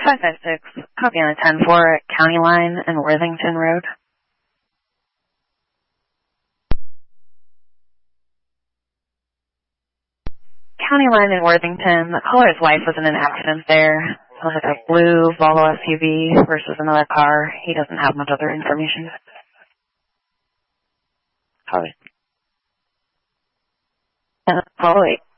556, copy on a 10-4 at County Line and Worthington Road. County Line in Worthington, the caller's wife was in an accident there. It was like a blue Volvo SUV versus another car. He doesn't have much other information. Copy. 408.